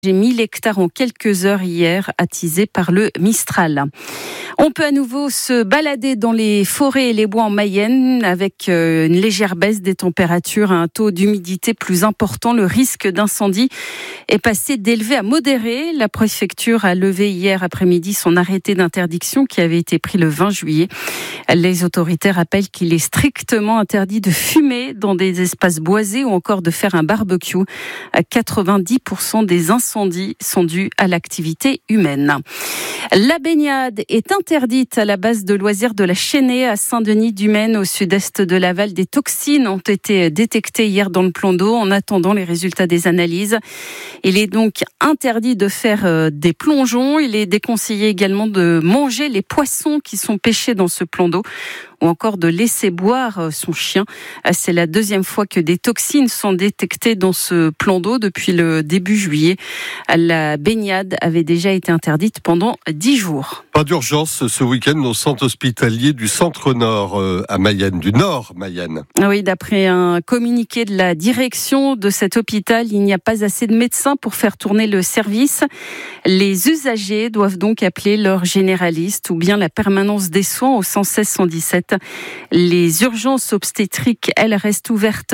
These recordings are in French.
J'ai 1000 hectares en quelques heures hier, attisés par le Mistral. On peut à nouveau se balader dans les forêts et les bois en Mayenne avec une légère baisse des températures, un taux d'humidité plus important. Le risque d'incendie est passé d'élevé à modéré. La préfecture a levé hier après-midi son arrêté d'interdiction qui avait été pris le 20 juillet. Les autorités rappellent qu'il est strictement interdit de fumer dans des espaces boisés ou encore de faire un barbecue. 90% des incendies sont dus à l'activité humaine. La baignade est interdite à la base de loisirs de la Chênaie à Saint-Denis-du-Maine au sud-est de Laval. Des toxines ont été détectées hier dans le plan d'eau en attendant les résultats des analyses. Il est donc interdit de faire des plongeons. Il est déconseillé également de manger les poissons qui sont pêchés dans ce plan d'eau ou encore de laisser boire son chien. C'est la deuxième fois que des toxines sont détectées dans ce plan d'eau depuis le début juillet. La baignade avait déjà été interdite pendant 10 jours. Pas d'urgence ce week-end au centre hospitalier du Centre-Nord à Mayenne, du Nord Mayenne. Oui, d'après un communiqué de la direction de cet hôpital, il n'y a pas assez de médecins pour faire tourner le service. Les usagers doivent donc appeler leur généraliste ou bien la permanence des soins au 116 117. Les urgences obstétriques, elles, restent ouvertes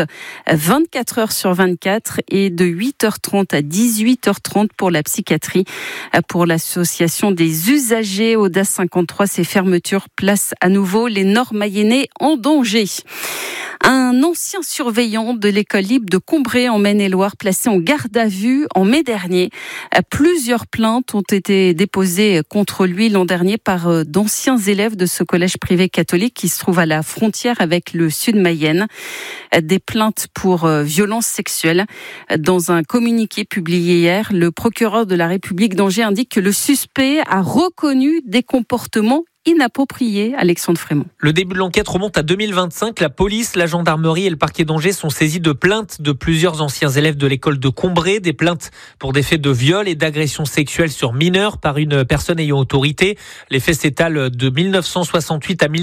24 heures sur 24 et de 8h30 à 18h30 pour la psychiatrie. Pour l'association des usagers Audace 53, ces fermetures placent à nouveau les Nord-Mayennais en danger. Un ancien surveillant de l'école libre de Combray en Maine-et-Loire placé en garde à vue en mai dernier. Plusieurs plaintes ont été déposées contre lui l'an dernier par d'anciens élèves de ce collège privé catholique qui se trouve à la frontière avec le sud Mayenne. Des plaintes pour violences sexuelles. Dans un communiqué publié hier, le procureur de la République d'Angers indique que le suspect a reconnu des comportements inapproprié, Alexandre Frémont. Le début de l'enquête remonte à 2025. La police, la gendarmerie et le parquet d'Angers sont saisis de plaintes de plusieurs anciens élèves de l'école de Combray. Des plaintes pour des faits de viol et d'agression sexuelle sur mineurs par une personne ayant autorité. Les faits s'étalent de 1968 à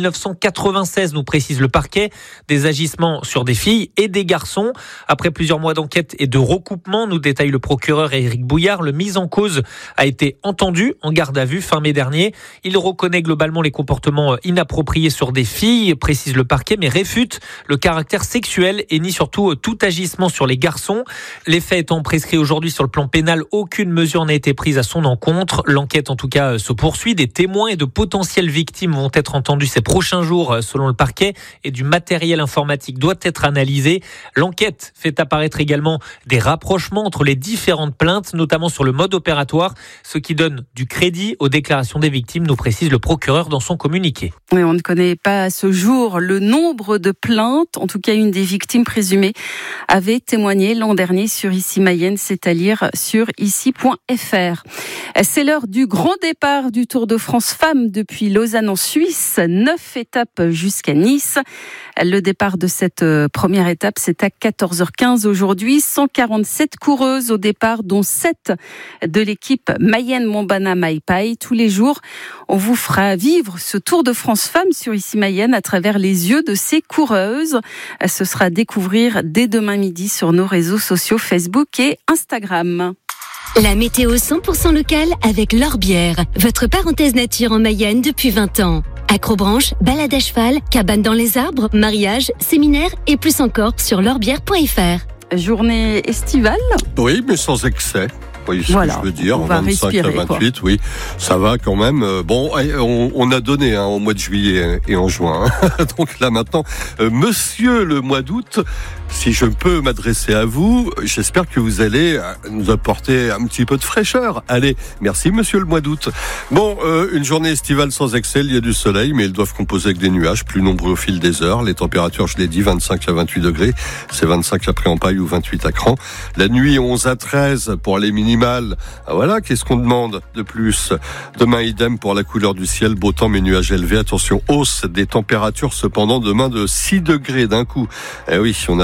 1996, nous précise le parquet. Des agissements sur des filles et des garçons. Après plusieurs mois d'enquête et de recoupement, nous détaille le procureur Éric Bouillard, le mis en cause a été entendu en garde à vue fin mai dernier. Il reconnaît globalement les comportements inappropriés sur des filles, précise le parquet, mais réfute le caractère sexuel et nie surtout tout agissement sur les garçons. Les faits étant prescrits aujourd'hui sur le plan pénal, aucune mesure n'a été prise à son encontre. L'enquête en tout cas se poursuit. Des témoins et de potentielles victimes vont être entendus ces prochains jours selon le parquet et du matériel informatique doit être analysé. L'enquête fait apparaître également des rapprochements entre les différentes plaintes, notamment sur le mode opératoire, ce qui donne du crédit aux déclarations des victimes, nous précise le procureur dans son communiqué. Oui, on ne connaît pas à ce jour le nombre de plaintes. En tout cas, une des victimes présumées avait témoigné l'an dernier sur Ici Mayenne, c'est à lire sur ici.fr. C'est l'heure du grand départ du Tour de France Femmes depuis Lausanne en Suisse. 9 étapes jusqu'à Nice. Le départ de cette première étape, c'est à 14h15 aujourd'hui. 147 coureuses au départ, dont 7 de l'équipe Mayenne-Montbana Maipai. Tous les jours, on vous fera vivre ce Tour de France Femmes sur Ici Mayenne à travers les yeux de ces coureuses. Ce sera à découvrir dès demain midi sur nos réseaux sociaux Facebook et Instagram. La météo 100% locale avec L'Orbière, votre parenthèse nature en Mayenne depuis 20 ans. Acrobranche, balade à cheval, cabane dans les arbres, mariage, séminaire et plus encore sur l'orbière.fr. Journée estivale. Oui, mais sans excès. Oui, c'est voilà, ce que je veux dire, on va 25 respirer, à 28, quoi. Oui, ça va quand même. Bon, on a donné au mois de juillet et en juin. Donc là maintenant, monsieur le mois d'août, si je peux m'adresser à vous, j'espère que vous allez nous apporter un petit peu de fraîcheur. Allez, merci monsieur le mois d'août. Bon, une journée estivale sans excès, il y a du soleil, mais ils doivent composer avec des nuages, plus nombreux au fil des heures. Les températures, je l'ai dit, 25 à 28 degrés. C'est 25 à Pré-en-Paille ou 28 à Cran. La nuit, 11 à 13 pour les minimales. Voilà, qu'est-ce qu'on demande de plus? Demain, idem pour la couleur du ciel, beau temps mais nuages élevés. Attention, hausse des températures cependant demain de 6 degrés d'un coup. Eh oui, on attend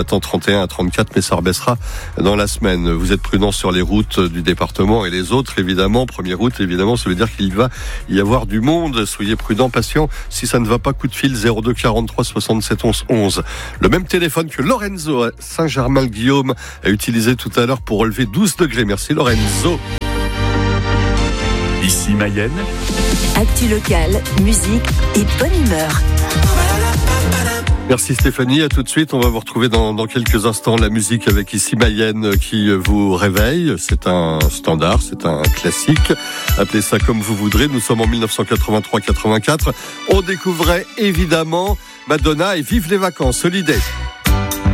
attend 31 à 34, mais ça rebaissera dans la semaine. Vous êtes prudents sur les routes du département et les autres, évidemment. Première route, évidemment, ça veut dire qu'il va y avoir du monde. Soyez prudents, patients. Si ça ne va pas, coup de fil 02 43 67 11 11. Le même téléphone que Lorenzo à Saint-Germain-le-Guillaume a utilisé tout à l'heure pour relever 12 degrés. Merci Lorenzo. Ici Mayenne. Actu locale, musique et bonne humeur. Merci Stéphanie, à tout de suite. On va vous retrouver dans quelques instants la musique avec Ici Mayenne qui vous réveille. C'est un standard, c'est un classique. Appelez ça comme vous voudrez. Nous sommes en 1983-84. On découvrait évidemment Madonna et Vive les vacances, Holiday.